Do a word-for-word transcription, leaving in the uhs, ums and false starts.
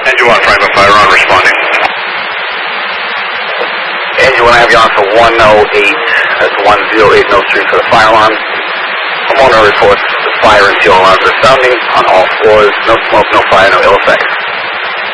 Engine one, Franklin Fire on, responding. Engine one, I have you on for one oh eight, that's one oh eight Mill Street for the fire alarm. Homeowner reports the fire and fuel alarms are sounding on all floors, no smoke, no fire, no ill effects.